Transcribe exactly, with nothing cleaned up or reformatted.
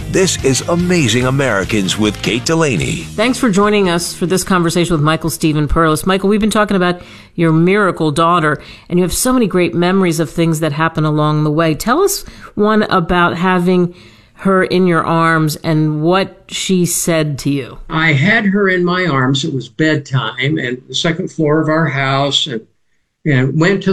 This is Amazing Americans with Kate Delaney. Thanks for joining us for this conversation with Michael Stephen Perlos. Michael, we've been talking about your miracle daughter, and you have so many great memories of things that happen along the way. Tell us one about having her in your arms and what she said to you. I had her in my arms. It was bedtime, and the second floor of our house, and, and went to